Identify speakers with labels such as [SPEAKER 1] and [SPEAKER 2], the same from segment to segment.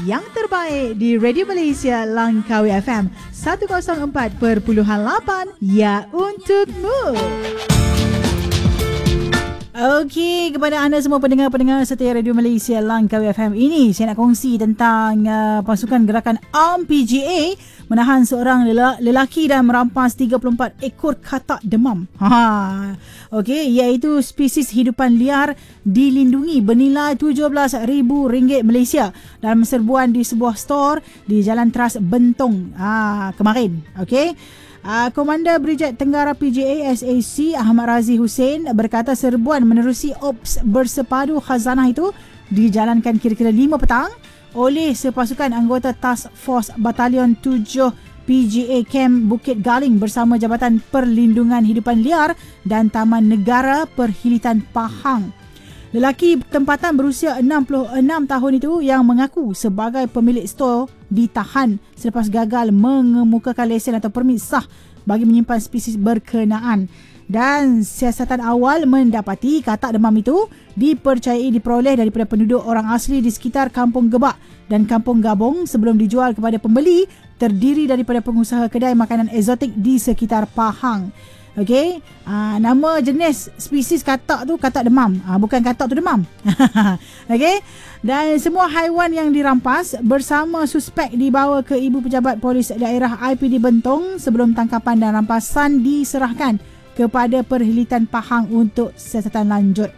[SPEAKER 1] yang terbaik di Radio Malaysia Langkawi FM 104.8, ya untukmu. Okey, kepada anda semua pendengar-pendengar setia Radio Malaysia Langkawi FM ini, saya nak kongsi tentang pasukan gerakan ARM PGA menahan seorang lelaki dan merampas 34 ekor katak demam. Okey, iaitu spesies hidupan liar dilindungi bernilai RM17,000 Malaysia dalam serbuan di sebuah store di Jalan Teras Bentong kemarin. Okey. Komander Brigade Tenggara PGA SAC Ahmad Razi Hussein berkata serbuan menerusi ops bersepadu khazanah itu dijalankan kira-kira 5 petang oleh sepasukan anggota Task Force Batalion 7 PGA Camp Bukit Galing bersama Jabatan Perlindungan Hidupan Liar dan Taman Negara Perhilitan Pahang. Lelaki tempatan berusia 66 tahun itu yang mengaku sebagai pemilik store ditahan selepas gagal mengemukakan lesen atau permit sah bagi menyimpan spesies berkenaan. Dan siasatan awal mendapati katak demam itu dipercayai diperoleh daripada penduduk orang asli di sekitar Kampung Gebak dan Kampung Gabong sebelum dijual kepada pembeli terdiri daripada pengusaha kedai makanan eksotik di sekitar Pahang. Okey, nama jenis spesies katak tu katak demam, bukan katak tu demam. Okey, dan semua haiwan yang dirampas bersama suspek dibawa ke Ibu Pejabat Polis Daerah IPD Bentong sebelum tangkapan dan rampasan diserahkan kepada Perhilitan Pahang untuk siasatan lanjut.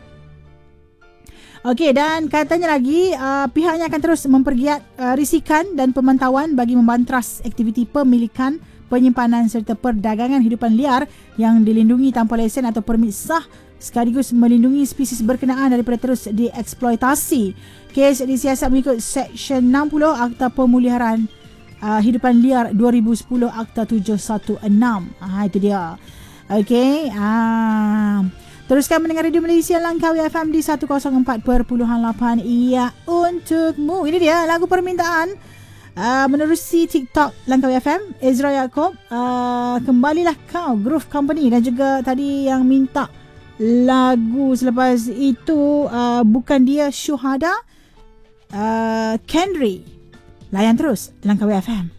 [SPEAKER 1] Okey, dan katanya lagi pihaknya akan terus mempergiat risikan dan pemantauan bagi membantras aktiviti pemilikan, penyimpanan serta perdagangan hidupan liar yang dilindungi tanpa lesen atau permit sah sekaligus melindungi spesies berkenaan daripada terus dieksploitasi. Kes disiasat mengikut Seksyen 60 Akta Pemeliharaan Hidupan Liar 2010 Akta 716. Itu dia. Okey. Teruskan mendengar Radio Malaysia Langkawi FM di 104.8, ya untukmu. Ini dia lagu permintaan menerusi TikTok Langkawi FM, Ezra Yaakob, Kembalilah Kau, Groove Company, dan juga tadi yang minta lagu selepas itu Bukan Dia Syuhada, Kendry. Layan terus Langkawi FM.